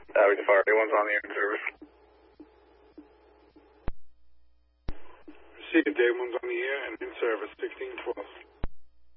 Average fire, A1's on the air in service. Received, Day 1's on the air and in service, 1612.